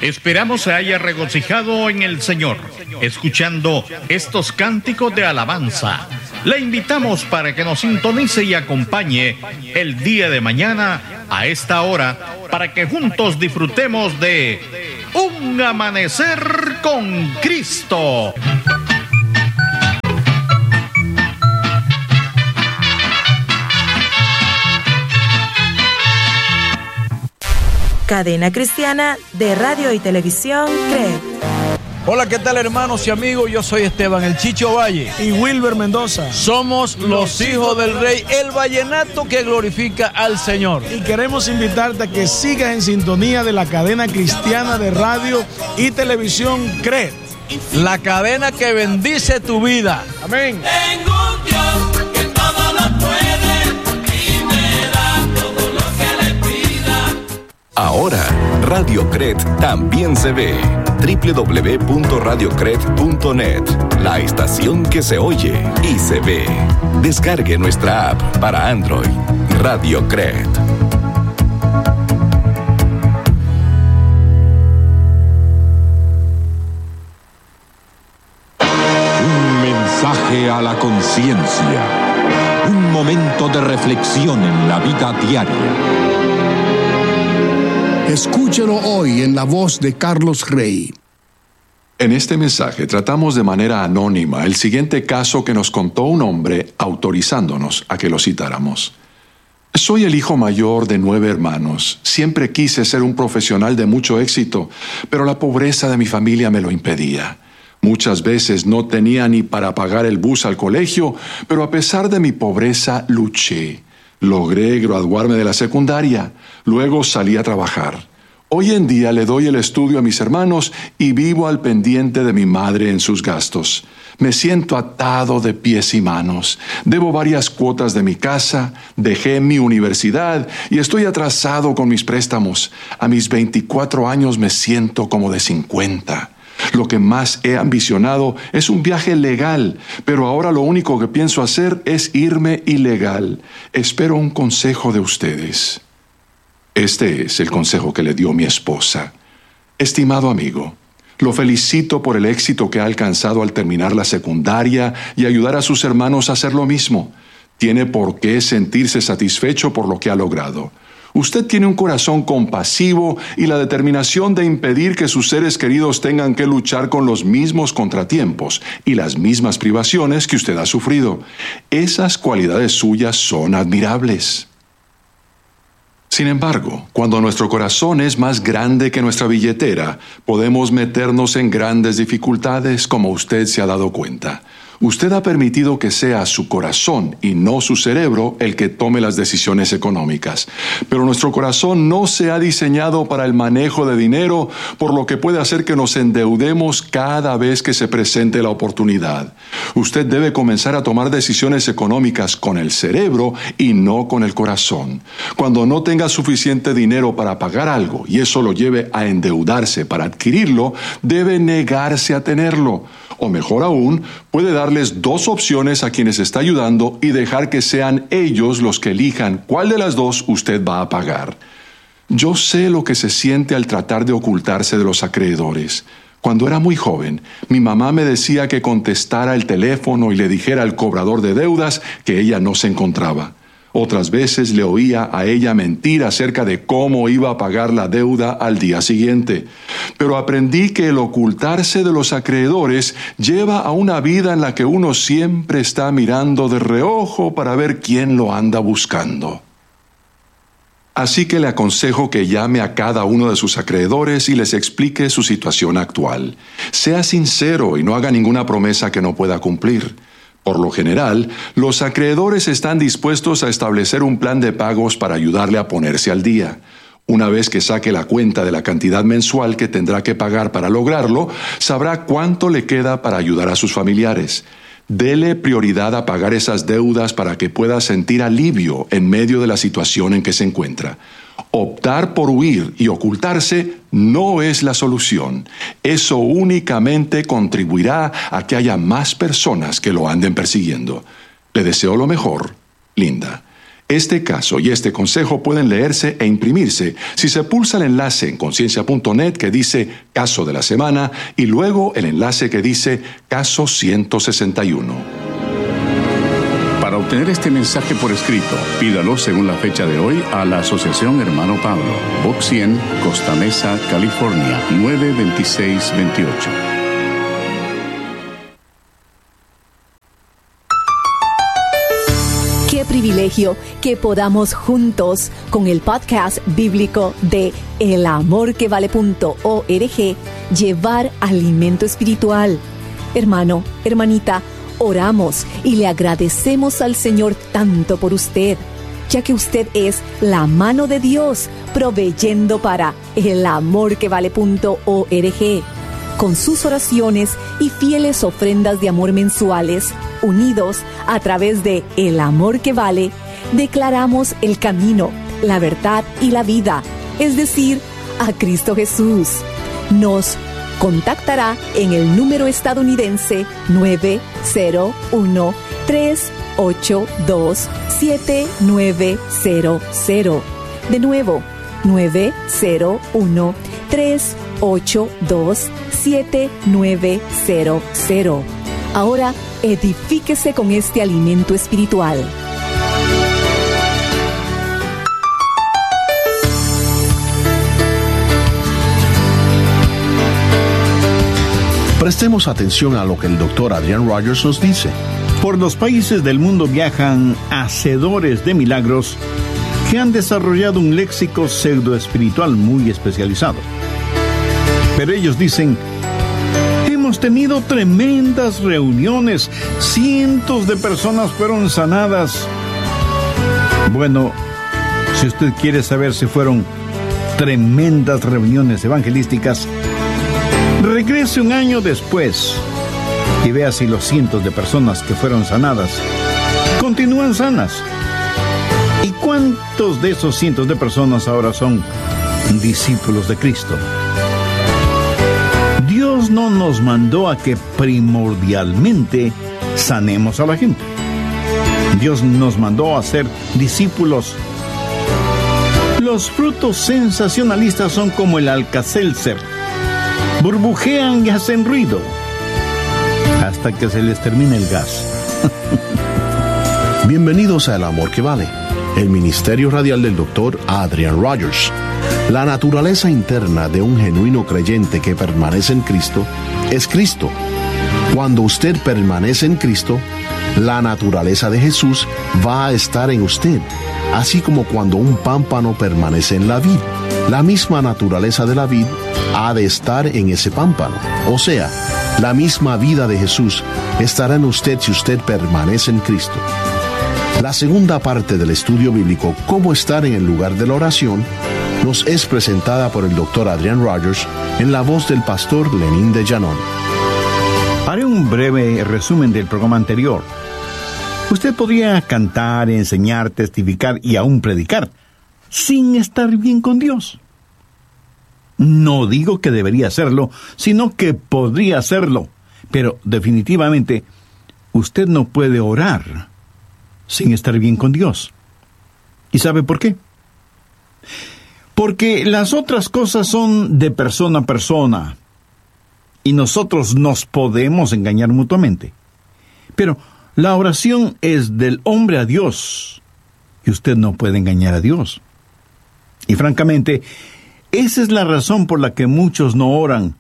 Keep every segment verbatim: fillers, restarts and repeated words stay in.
Esperamos se haya regocijado en el Señor, escuchando estos cánticos de alabanza. Le invitamos para que nos sintonice y acompañe el día de mañana a esta hora, para que juntos disfrutemos de Un Amanecer con Cristo. Cadena Cristiana de Radio y Televisión C R E D. Hola, ¿qué tal, hermanos y amigos? Yo soy Esteban El Chicho Valle y Wilber Mendoza. Somos los hijos del Rey, el vallenato que glorifica al Señor. Y queremos invitarte a que sigas en sintonía de la cadena cristiana de Radio y Televisión C R E D. La cadena que bendice tu vida. Amén. Tengo un Dios que todo lo puede y me da todo lo que le pida. Ahora, Radio C R E D también se ve. doble u doble u doble u punto radio cred punto net, la estación que se oye y se ve. Descargue nuestra app para Android. Radio C R E D. Un mensaje a la conciencia. Un momento de reflexión en la vida diaria. Escúchelo hoy en la voz de Carlos Rey. En este mensaje tratamos de manera anónima el siguiente caso que nos contó un hombre autorizándonos a que lo citáramos. Soy el hijo mayor de nueve hermanos. Siempre quise ser un profesional de mucho éxito, pero la pobreza de mi familia me lo impedía. Muchas veces no tenía ni para pagar el bus al colegio, pero a pesar de mi pobreza luché. Logré graduarme de la secundaria, luego salí a trabajar. Hoy en día le doy el estudio a mis hermanos y vivo al pendiente de mi madre en sus gastos. Me siento atado de pies y manos. Debo varias cuotas de mi casa, dejé mi universidad y estoy atrasado con mis préstamos. A mis veinticuatro años me siento como de cincuenta. Lo que más he ambicionado es un viaje legal, pero ahora lo único que pienso hacer es irme ilegal. Espero un consejo de ustedes. Este es el consejo que le dio mi esposa. Estimado amigo, lo felicito por el éxito que ha alcanzado al terminar la secundaria y ayudar a sus hermanos a hacer lo mismo. Tiene por qué sentirse satisfecho por lo que ha logrado. Usted tiene un corazón compasivo y la determinación de impedir que sus seres queridos tengan que luchar con los mismos contratiempos y las mismas privaciones que usted ha sufrido. Esas cualidades suyas son admirables. Sin embargo, cuando nuestro corazón es más grande que nuestra billetera, podemos meternos en grandes dificultades, como usted se ha dado cuenta. Usted ha permitido que sea su corazón y no su cerebro el que tome las decisiones económicas. Pero nuestro corazón no se ha diseñado para el manejo de dinero, por lo que puede hacer que nos endeudemos cada vez que se presente la oportunidad. Usted debe comenzar a tomar decisiones económicas con el cerebro y no con el corazón. Cuando no tenga suficiente dinero para pagar algo y eso lo lleve a endeudarse para adquirirlo, debe negarse a tenerlo. O mejor aún, puede darles dos opciones a quienes está ayudando y dejar que sean ellos los que elijan cuál de las dos usted va a pagar. Yo sé lo que se siente al tratar de ocultarse de los acreedores. Cuando era muy joven, mi mamá me decía que contestara el teléfono y le dijera al cobrador de deudas que ella no se encontraba. Otras veces le oía a ella mentir acerca de cómo iba a pagar la deuda al día siguiente. Pero aprendí que el ocultarse de los acreedores lleva a una vida en la que uno siempre está mirando de reojo para ver quién lo anda buscando. Así que le aconsejo que llame a cada uno de sus acreedores y les explique su situación actual. Sea sincero y no haga ninguna promesa que no pueda cumplir. Por lo general, los acreedores están dispuestos a establecer un plan de pagos para ayudarle a ponerse al día. Una vez que saque la cuenta de la cantidad mensual que tendrá que pagar para lograrlo, sabrá cuánto le queda para ayudar a sus familiares. Dele prioridad a pagar esas deudas para que pueda sentir alivio en medio de la situación en que se encuentra. Optar por huir y ocultarse no es la solución. Eso únicamente contribuirá a que haya más personas que lo anden persiguiendo. Le deseo lo mejor, Linda. Este caso y este consejo pueden leerse e imprimirse si se pulsa el enlace en conciencia punto net que dice Caso de la Semana y luego el enlace que dice Caso ciento sesenta y uno. Para obtener este mensaje por escrito, pídalo según la fecha de hoy a la Asociación Hermano Pablo, Box cien, Costa Mesa, California, nueve veintiséis veintiocho. Qué privilegio que podamos juntos con el podcast bíblico de el amor que vale punto org llevar alimento espiritual. Hermano, hermanita, oramos y le agradecemos al Señor tanto por usted, ya que usted es la mano de Dios proveyendo para el amor que vale punto org. Con sus oraciones y fieles ofrendas de amor mensuales, unidos a través de El Amor que Vale, declaramos el camino, la verdad y la vida, es decir, a Cristo Jesús. Nos contactará en el número estadounidense nueve cero uno, tres ocho dos, siete nueve cero cero. De nuevo, nueve cero uno, tres ocho dos, siete nueve cero cero. Ahora, edifíquese con este alimento espiritual. Prestemos atención a lo que el doctor Adrian Rogers nos dice. Por los países del mundo viajan hacedores de milagros que han desarrollado un léxico pseudoespiritual muy especializado. Pero ellos dicen: hemos tenido tremendas reuniones, cientos de personas fueron sanadas. Bueno, si usted quiere saber si fueron tremendas reuniones evangelísticas, regrese un año después y vea si los cientos de personas que fueron sanadas continúan sanas. ¿Y cuántos de esos cientos de personas ahora son discípulos de Cristo? Dios no nos mandó a que primordialmente sanemos a la gente. Dios nos mandó a ser discípulos. Los frutos sensacionalistas son como el Alka-Seltzer. Burbujean y hacen ruido hasta que se les termine el gas. Bienvenidos a El Amor que Vale, el ministerio radial del doctor Adrian Rogers. La naturaleza interna de un genuino creyente que permanece en Cristo es Cristo. Cuando usted permanece en Cristo, la naturaleza de Jesús va a estar en usted, así como cuando un pámpano permanece en la vid. La misma naturaleza de la vid ha de estar en ese pámpano. O sea, la misma vida de Jesús estará en usted si usted permanece en Cristo. La segunda parte del estudio bíblico, Cómo estar en el lugar de la oración, nos es presentada por el doctor Adrian Rogers en la voz del pastor Lenín de Llanón. Haré un breve resumen del programa anterior. Usted podría cantar, enseñar, testificar y aún predicar sin estar bien con Dios. No digo que debería hacerlo, sino que podría hacerlo. Pero definitivamente, usted no puede orar sin estar bien con Dios. ¿Y sabe por qué? Porque las otras cosas son de persona a persona, y nosotros nos podemos engañar mutuamente. Pero la oración es del hombre a Dios, y usted no puede engañar a Dios. Y francamente, esa es la razón por la que muchos no oran.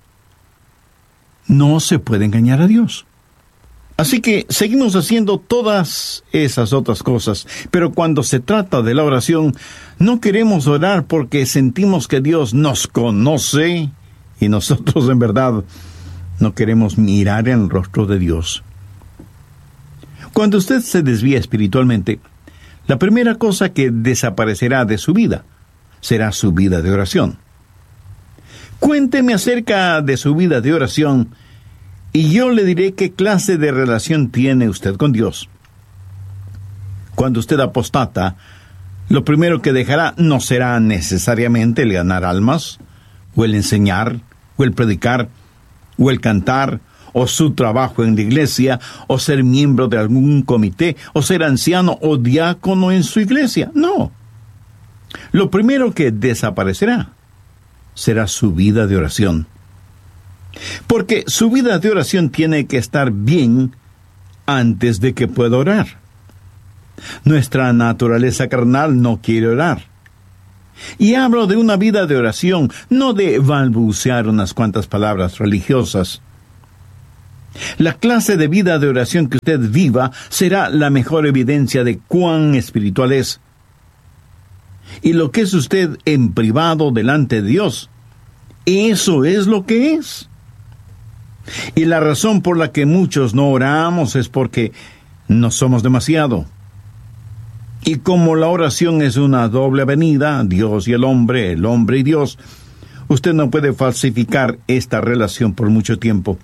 No se puede engañar a Dios. Así que seguimos haciendo todas esas otras cosas, pero cuando se trata de la oración, no queremos orar porque sentimos que Dios nos conoce y nosotros en verdad no queremos mirar en el rostro de Dios. Cuando usted se desvía espiritualmente, la primera cosa que desaparecerá de su vida será su vida de oración. Cuénteme acerca de su vida de oración y yo le diré qué clase de relación tiene usted con Dios. Cuando usted apostata, lo primero que dejará no será necesariamente el ganar almas, o el enseñar, o el predicar, o el cantar, o su trabajo en la iglesia, o ser miembro de algún comité, o ser anciano o diácono en su iglesia. No. Lo primero que desaparecerá será su vida de oración. Porque su vida de oración tiene que estar bien antes de que pueda orar. Nuestra naturaleza carnal no quiere orar. Y hablo de una vida de oración, no de balbucear unas cuantas palabras religiosas. La clase de vida de oración que usted viva será la mejor evidencia de cuán espiritual es. Y lo que es usted en privado delante de Dios, eso es lo que es. Y la razón por la que muchos no oramos es porque no somos demasiado. Y como la oración es una doble avenida, Dios y el hombre, el hombre y Dios, usted no puede falsificar esta relación por mucho tiempo.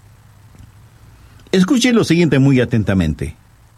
Escuche lo siguiente muy atentamente.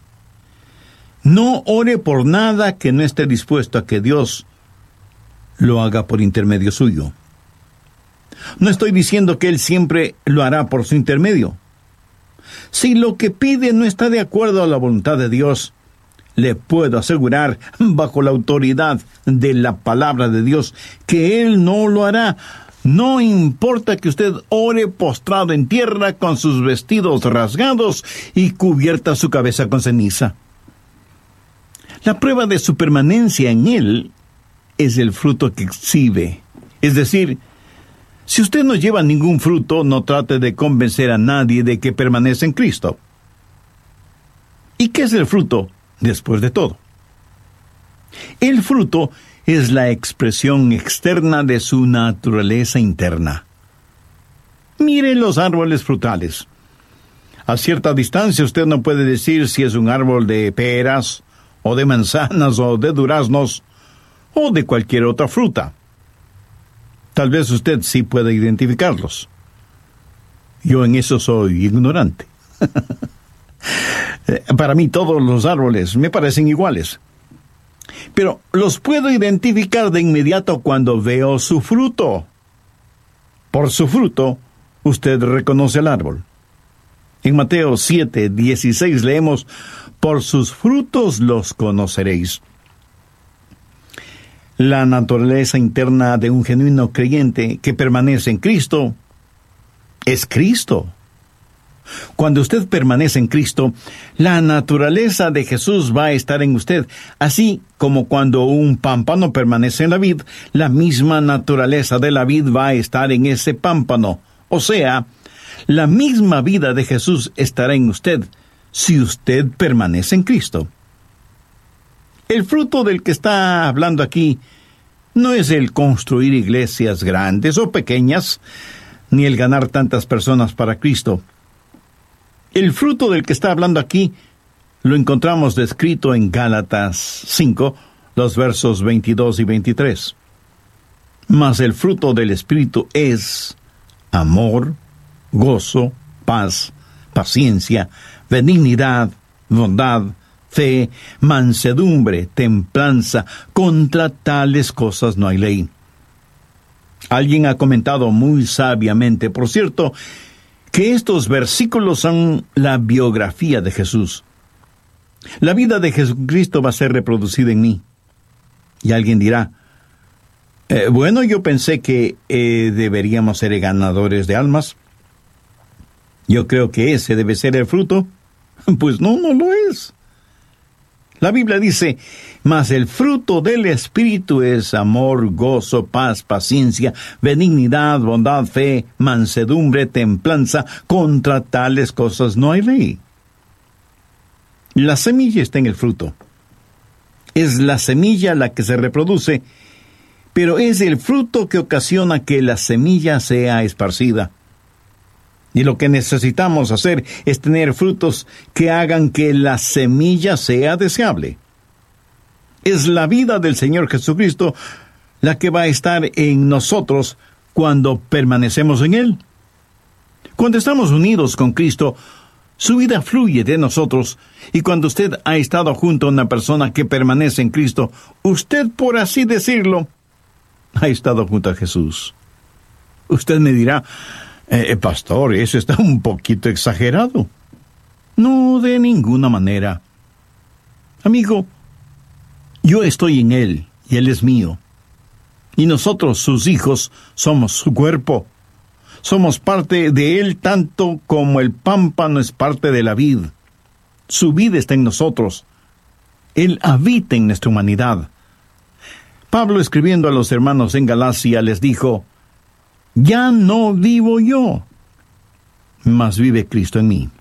No ore por nada que no esté dispuesto a que Dios lo haga por intermedio suyo. No estoy diciendo que Él siempre lo hará por su intermedio. Si lo que pide no está de acuerdo a la voluntad de Dios, le puedo asegurar, bajo la autoridad de la palabra de Dios, que Él no lo hará. No importa que usted ore postrado en tierra con sus vestidos rasgados y cubierta su cabeza con ceniza. La prueba de su permanencia en Él es el fruto que exhibe. Es decir, si usted no lleva ningún fruto, no trate de convencer a nadie de que permanece en Cristo. ¿Y qué es el fruto? Después de todo, el fruto es la expresión externa de su naturaleza interna. Mire los árboles frutales. A cierta distancia usted no puede decir si es un árbol de peras, o de manzanas, o de duraznos, o de cualquier otra fruta. Tal vez usted sí pueda identificarlos. Yo en eso soy ignorante. Para mí todos los árboles me parecen iguales. Pero los puedo identificar de inmediato cuando veo su fruto. Por su fruto, usted reconoce el árbol. En Mateo siete, dieciséis leemos, por sus frutos los conoceréis. La naturaleza interna de un genuino creyente que permanece en Cristo es Cristo. Cuando usted permanece en Cristo, la naturaleza de Jesús va a estar en usted, así como cuando un pámpano permanece en la vid, la misma naturaleza de la vid va a estar en ese pámpano. O sea, la misma vida de Jesús estará en usted si usted permanece en Cristo. El fruto del que está hablando aquí no es el construir iglesias grandes o pequeñas, ni el ganar tantas personas para Cristo. El fruto del que está hablando aquí lo encontramos descrito en Gálatas cinco, los versos veintidós y veintitrés. Mas el fruto del Espíritu es amor, gozo, paz, paciencia, benignidad, bondad, fe, mansedumbre, templanza. Contra tales cosas no hay ley. Alguien ha comentado muy sabiamente, por cierto, que estos versículos son la biografía de Jesús. La vida de Jesucristo va a ser reproducida en mí. Y alguien dirá, eh, bueno, yo pensé que eh, deberíamos ser ganadores de almas. Yo creo que ese debe ser el fruto. Pues no, no lo es. La Biblia dice, mas el fruto del Espíritu es amor, gozo, paz, paciencia, benignidad, bondad, fe, mansedumbre, templanza. Contra tales cosas no hay ley. La semilla está en el fruto. Es la semilla la que se reproduce, pero es el fruto que ocasiona que la semilla sea esparcida. Y lo que necesitamos hacer es tener frutos que hagan que la semilla sea deseable. Es la vida del Señor Jesucristo la que va a estar en nosotros cuando permanecemos en Él. Cuando estamos unidos con Cristo, su vida fluye de nosotros, y cuando usted ha estado junto a una persona que permanece en Cristo, usted, por así decirlo, ha estado junto a Jesús. Usted me dirá, Eh, pastor, eso está un poquito exagerado. No, de ninguna manera. Amigo, yo estoy en Él y Él es mío. Y nosotros, sus hijos, somos su cuerpo. Somos parte de Él tanto como el pámpano es parte de la vid. Su vida está en nosotros. Él habita en nuestra humanidad. Pablo, escribiendo a los hermanos en Galacia, les dijo: ya no vivo yo, mas vive Cristo en mí.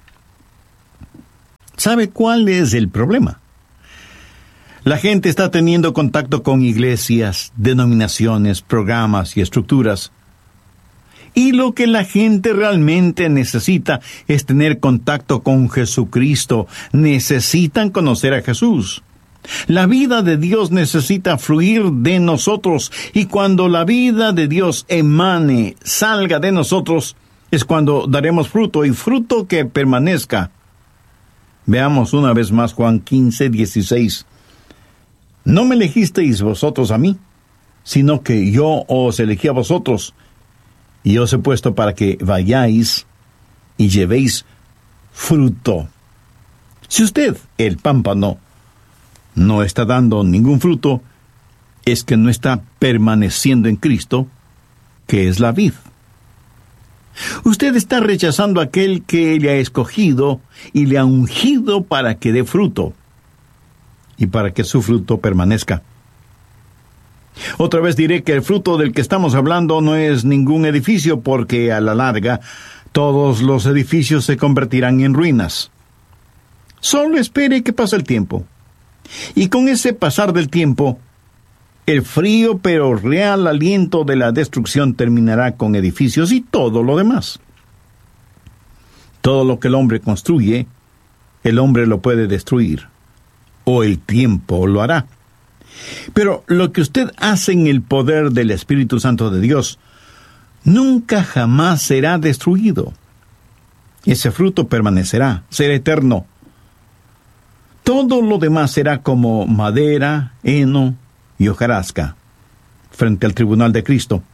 ¿Sabe cuál es el problema? La gente está teniendo contacto con iglesias, denominaciones, programas y estructuras. Y lo que la gente realmente necesita es tener contacto con Jesucristo. Necesitan conocer a Jesús. La vida de Dios necesita fluir de nosotros, y cuando la vida de Dios emane, salga de nosotros, es cuando daremos fruto, y fruto que permanezca. Veamos una vez más Juan quince, dieciséis. No me elegisteis vosotros a mí, sino que yo os elegí a vosotros, y os he puesto para que vayáis y llevéis fruto. Si usted, el pámpano, no está dando ningún fruto, es que no está permaneciendo en Cristo, que es la vid. Usted está rechazando a aquel que le ha escogido y le ha ungido para que dé fruto, y para que su fruto permanezca. Otra vez diré que el fruto del que estamos hablando no es ningún edificio, porque a la larga todos los edificios se convertirán en ruinas. Solo espere que pase el tiempo. Y con ese pasar del tiempo, el frío pero real aliento de la destrucción terminará con edificios y todo lo demás. Todo lo que el hombre construye, el hombre lo puede destruir, o el tiempo lo hará. Pero lo que usted hace en el poder del Espíritu Santo de Dios nunca jamás será destruido. Ese fruto permanecerá, será eterno. Todo lo demás será como madera, heno y hojarasca frente al tribunal de Cristo.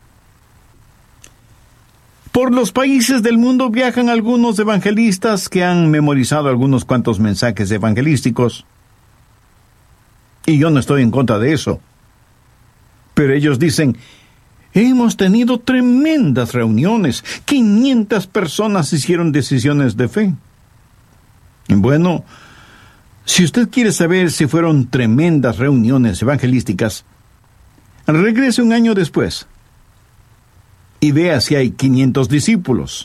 Por los países del mundo viajan algunos evangelistas que han memorizado algunos cuantos mensajes evangelísticos. Y yo no estoy en contra de eso. Pero ellos dicen: hemos tenido tremendas reuniones. quinientas personas hicieron decisiones de fe. Bueno, si usted quiere saber si fueron tremendas reuniones evangelísticas, regrese un año después y vea si hay quinientos discípulos.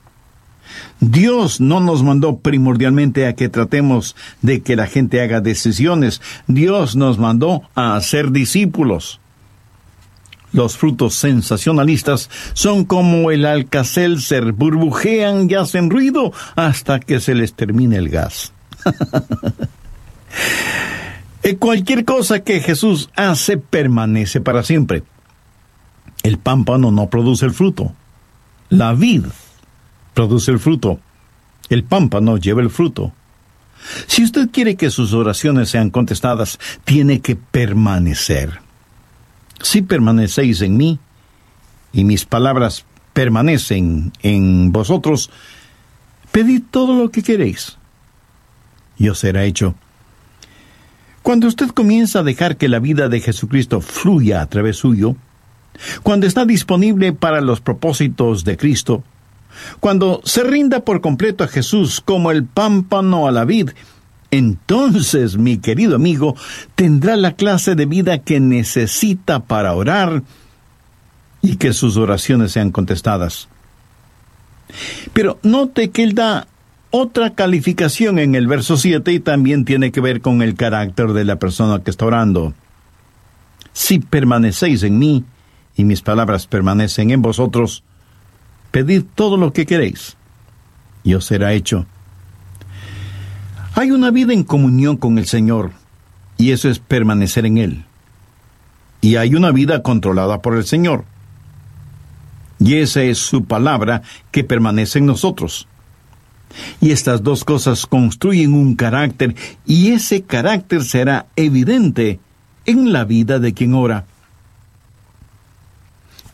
Dios no nos mandó primordialmente a que tratemos de que la gente haga decisiones. Dios nos mandó a hacer discípulos. Los frutos sensacionalistas son como el Alka-Seltzer, burbujean y hacen ruido hasta que se les termine el gas. Cualquier cosa que Jesús hace permanece para siempre. El pámpano no produce el fruto. La vid produce el fruto. El pámpano lleva el fruto. Si usted quiere que sus oraciones sean contestadas, tiene que permanecer. Si permanecéis en mí, y mis palabras permanecen en vosotros, pedid todo lo que queréis, y os será hecho. Cuando usted comienza a dejar que la vida de Jesucristo fluya a través suyo, cuando está disponible para los propósitos de Cristo, cuando se rinda por completo a Jesús como el pámpano a la vid, entonces, mi querido amigo, tendrá la clase de vida que necesita para orar y que sus oraciones sean contestadas. Pero note que él da otra calificación en el verso siete y también tiene que ver con el carácter de la persona que está orando. Si permanecéis en mí y mis palabras permanecen en vosotros, pedid todo lo que queréis y os será hecho. Hay una vida en comunión con el Señor, y eso es permanecer en Él. Y hay una vida controlada por el Señor, y esa es su palabra que permanece en nosotros. Y estas dos cosas construyen un carácter, y ese carácter será evidente en la vida de quien ora. ¿Qué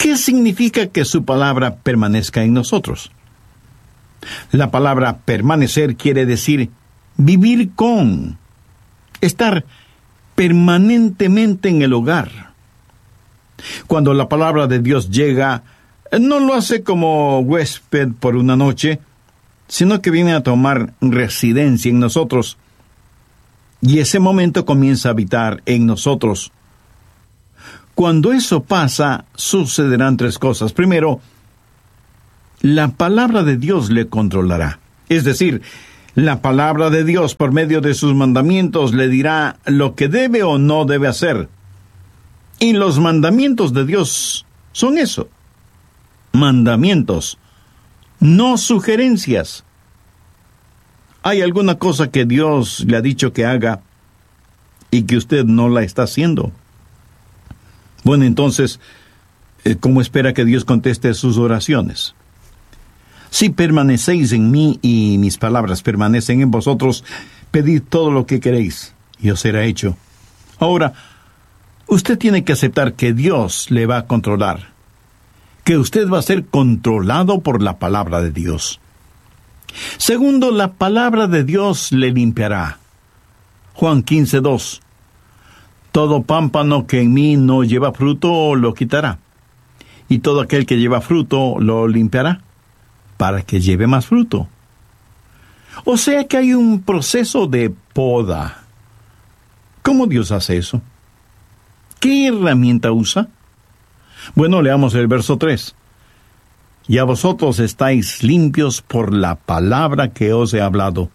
¿Qué significa que su palabra permanezca en nosotros? La palabra permanecer quiere decir vivir con, estar permanentemente en el hogar. Cuando la palabra de Dios llega, no lo hace como huésped por una noche, sino que viene a tomar residencia en nosotros. Y ese momento comienza a habitar en nosotros. Cuando eso pasa, sucederán tres cosas. Primero, la palabra de Dios le controlará. Es decir, la palabra de Dios por medio de sus mandamientos le dirá lo que debe o no debe hacer. Y los mandamientos de Dios son eso. Mandamientos, no sugerencias. ¿Hay alguna cosa que Dios le ha dicho que haga y que usted no la está haciendo? Bueno, entonces, ¿cómo espera que Dios conteste sus oraciones? Si permanecéis en mí y mis palabras permanecen en vosotros, pedid todo lo que queréis y os será hecho. Ahora, usted tiene que aceptar que Dios le va a controlar, que usted va a ser controlado por la palabra de Dios. Segundo, la palabra de Dios le limpiará. Juan quince dos. Todo pámpano que en mí no lleva fruto lo quitará, y todo aquel que lleva fruto lo limpiará, para que lleve más fruto. O sea que hay un proceso de poda. ¿Cómo Dios hace eso? ¿Qué herramienta usa? Bueno, leamos el verso tres. Y a vosotros estáis limpios por la palabra que os he hablado.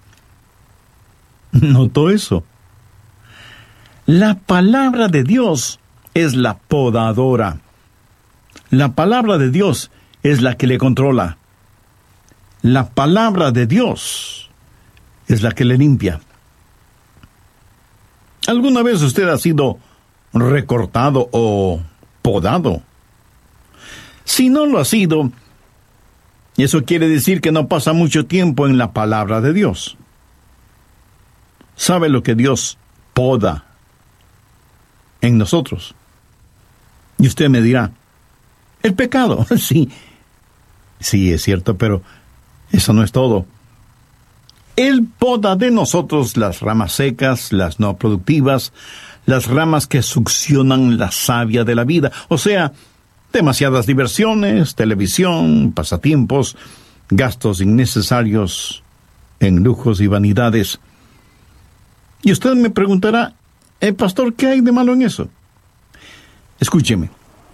¿Notó eso? La palabra de Dios es la podadora. La palabra de Dios es la que le controla. La palabra de Dios es la que le limpia. ¿Alguna vez usted ha sido recortado o podado? Si no lo ha sido, eso quiere decir que no pasa mucho tiempo en la palabra de Dios. ¿Sabe lo que Dios poda en nosotros? Y usted me dirá, el pecado. Sí, sí es cierto, pero eso no es todo. Él poda de nosotros las ramas secas, las no productivas, las ramas que succionan la savia de la vida, o sea, demasiadas diversiones, televisión, pasatiempos, gastos innecesarios en lujos y vanidades. Y usted me preguntará, eh, pastor, ¿qué hay de malo en eso? Escúcheme.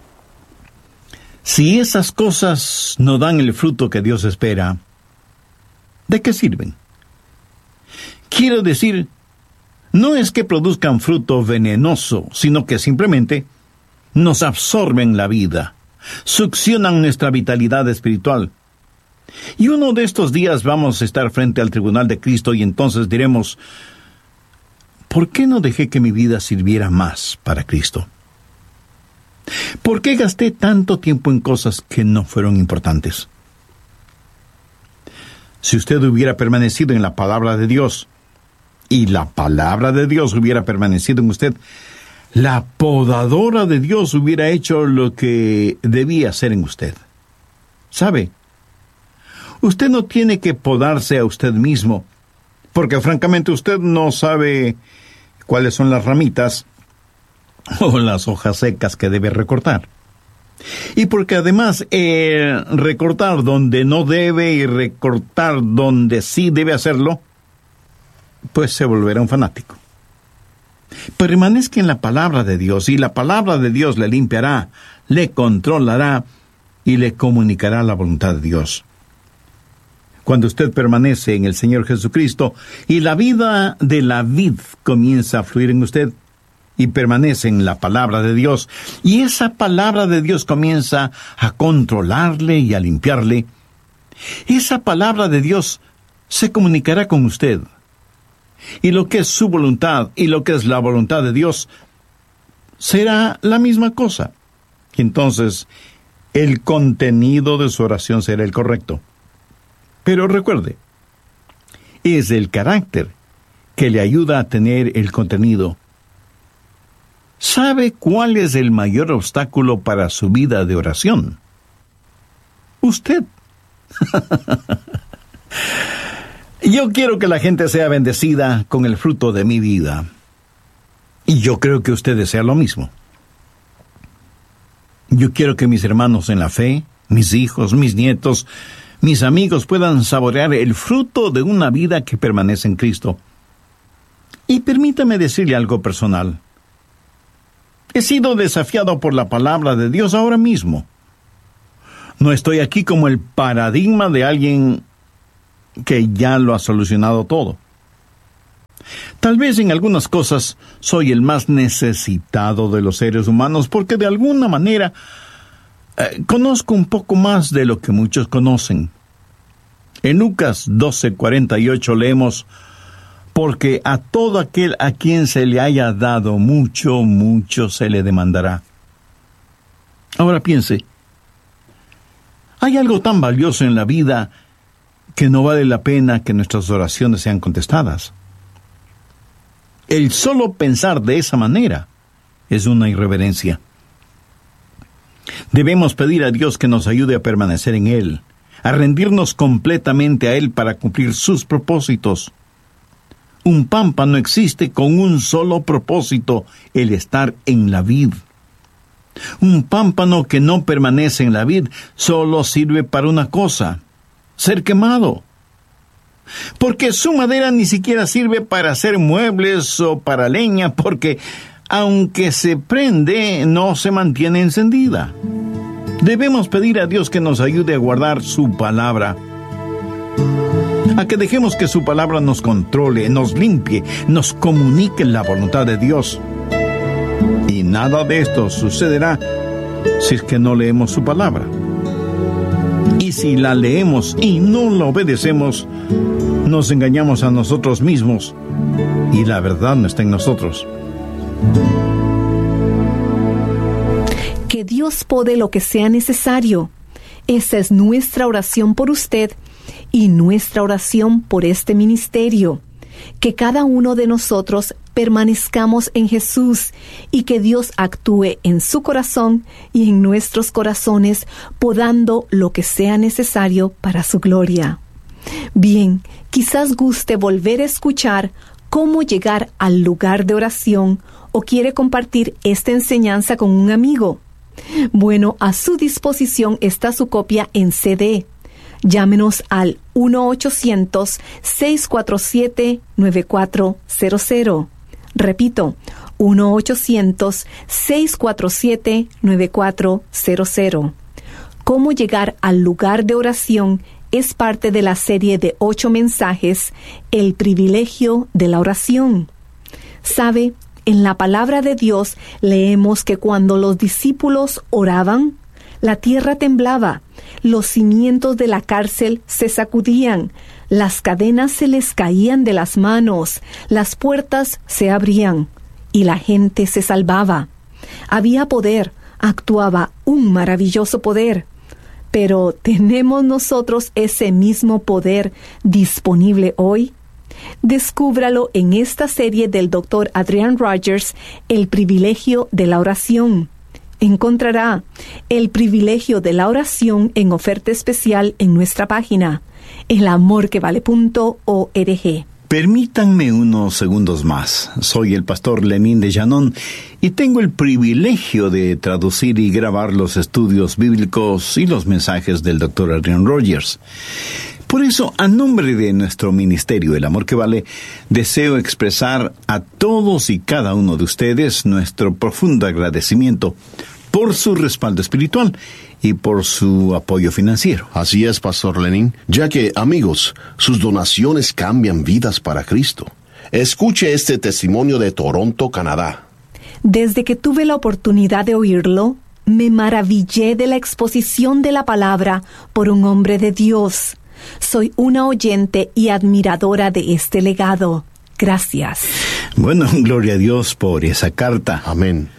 Si esas cosas no dan el fruto que Dios espera, ¿de qué sirven? Quiero decir, no es que produzcan fruto venenoso, sino que simplemente nos absorben la vida, succionan nuestra vitalidad espiritual. Y uno de estos días vamos a estar frente al tribunal de Cristo y entonces diremos, ¿por qué no dejé que mi vida sirviera más para Cristo? ¿Por qué gasté tanto tiempo en cosas que no fueron importantes? Si usted hubiera permanecido en la palabra de Dios, y la palabra de Dios hubiera permanecido en usted, la podadora de Dios hubiera hecho lo que debía hacer en usted. ¿Sabe? Usted no tiene que podarse a usted mismo, porque francamente usted no sabe cuáles son las ramitas o las hojas secas que debe recortar. Y porque además eh, recortar donde no debe y recortar donde sí debe hacerlo, pues se volverá un fanático. Permanezca en la palabra de Dios, y la palabra de Dios le limpiará, le controlará y le comunicará la voluntad de Dios. Cuando usted permanece en el Señor Jesucristo y la vida de la vid comienza a fluir en usted y permanece en la palabra de Dios, y esa palabra de Dios comienza a controlarle y a limpiarle, esa palabra de Dios se comunicará con usted. Y lo que es su voluntad y lo que es la voluntad de Dios será la misma cosa. Y entonces el contenido de su oración será el correcto. Pero recuerde, es el carácter que le ayuda a tener el contenido. ¿Sabe cuál es el mayor obstáculo para su vida de oración? Usted. Yo quiero que la gente sea bendecida con el fruto de mi vida. Y yo creo que usted desea lo mismo. Yo quiero que mis hermanos en la fe, mis hijos, mis nietos, mis amigos puedan saborear el fruto de una vida que permanece en Cristo. Y permítame decirle algo personal. He sido desafiado por la palabra de Dios ahora mismo. No estoy aquí como el paradigma de alguien que ya lo ha solucionado todo. Tal vez en algunas cosas soy el más necesitado de los seres humanos porque de alguna manera eh, conozco un poco más de lo que muchos conocen. En Lucas doce cuarenta y ocho leemos: porque a todo aquel a quien se le haya dado mucho, mucho se le demandará. Ahora piense, ¿hay algo tan valioso en la vida que no vale la pena que nuestras oraciones sean contestadas? El solo pensar de esa manera es una irreverencia. Debemos pedir a Dios que nos ayude a permanecer en Él, a rendirnos completamente a Él para cumplir sus propósitos. Un pámpano existe con un solo propósito, el estar en la vid. Un pámpano que no permanece en la vid solo sirve para una cosa: ser quemado. Porque su madera ni siquiera sirve para hacer muebles o para leña, porque aunque se prende, no se mantiene encendida. Debemos pedir a Dios que nos ayude a guardar su palabra, a que dejemos que su palabra nos controle, nos limpie, nos comunique la voluntad de Dios. Y nada de esto sucederá si es que no leemos su palabra. Y si la leemos y no la obedecemos, nos engañamos a nosotros mismos y la verdad no está en nosotros. Que Dios pode lo que sea necesario. Esa es nuestra oración por usted y nuestra oración por este ministerio. Que cada uno de nosotros permanezcamos en Jesús y que Dios actúe en su corazón y en nuestros corazones, podando lo que sea necesario para su gloria. Bien, quizás guste volver a escuchar cómo llegar al lugar de oración o quiere compartir esta enseñanza con un amigo. Bueno, a su disposición está su copia en C D. Llámenos al uno ochocientos, seis cuatro siete, nueve cuatro cero cero. Repito, uno ochocientos, seis cuatro siete, nueve cuatro cero cero. Cómo llegar al lugar de oración es parte de la serie de ocho mensajes, El privilegio de la oración. ¿Sabe? En la palabra de Dios leemos que cuando los discípulos oraban, la tierra temblaba, los cimientos de la cárcel se sacudían, las cadenas se les caían de las manos, las puertas se abrían y la gente se salvaba. Había poder, actuaba un maravilloso poder. Pero ¿tenemos nosotros ese mismo poder disponible hoy? Descúbralo en esta serie del doctor Adrian Rogers, El privilegio de la oración. Encontrará El privilegio de la oración en oferta especial en nuestra página, el amor que vale punto org. Permítanme unos segundos más. Soy el pastor Lenín de Llanón y tengo el privilegio de traducir y grabar los estudios bíblicos y los mensajes del doctor Adrian Rogers. Por eso, a nombre de nuestro ministerio El Amor que Vale, deseo expresar a todos y cada uno de ustedes nuestro profundo agradecimiento por su respaldo espiritual y por su apoyo financiero. Así es, Pastor Lenín, ya que, amigos, sus donaciones cambian vidas para Cristo. Escuche este testimonio de Toronto, Canadá. Desde que tuve la oportunidad de oírlo, me maravillé de la exposición de la palabra por un hombre de Dios. Soy una oyente y admiradora de este legado. Gracias. Bueno, gloria a Dios por esa carta. Amén.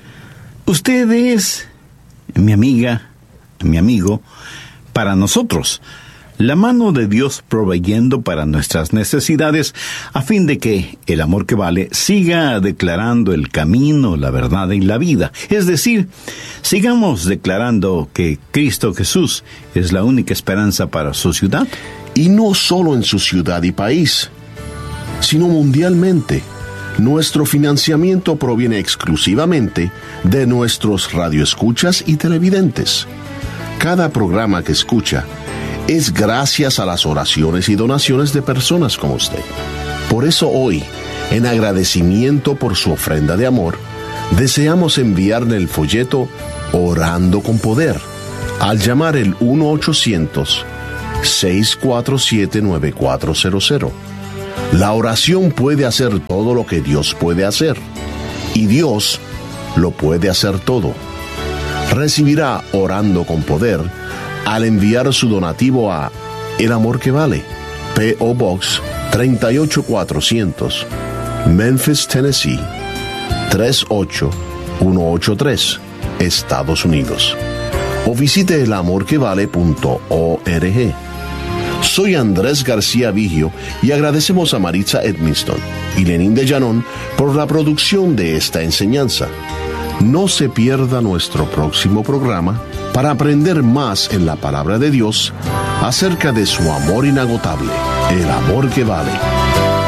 Usted es mi amiga, mi amigo, para nosotros. La mano de Dios proveyendo para nuestras necesidades a fin de que el amor que vale siga declarando el camino, la verdad y la vida. Es decir, sigamos declarando que Cristo Jesús es la única esperanza para su ciudad. Y no solo en su ciudad y país, sino mundialmente. Nuestro financiamiento proviene exclusivamente de nuestros radioescuchas y televidentes. Cada programa que escucha es gracias a las oraciones y donaciones de personas como usted. Por eso hoy, en agradecimiento por su ofrenda de amor, deseamos enviarle el folleto Orando con Poder al llamar el uno ochocientos, seis cuatro siete, nueve cuatro cero cero. La oración puede hacer todo lo que Dios puede hacer, y Dios lo puede hacer todo. Recibirá Orando con Poder al enviar su donativo a El Amor que Vale, P O Box treinta y ocho cuatrocientos, Memphis, Tennessee tres ocho uno ocho tres, Estados Unidos. O visite el amor que vale punto org. Soy Andrés García Vigio y agradecemos a Maritza Edmiston y Lenín de Llanón por la producción de esta enseñanza. No se pierda nuestro próximo programa para aprender más en la palabra de Dios acerca de su amor inagotable, el amor que vale.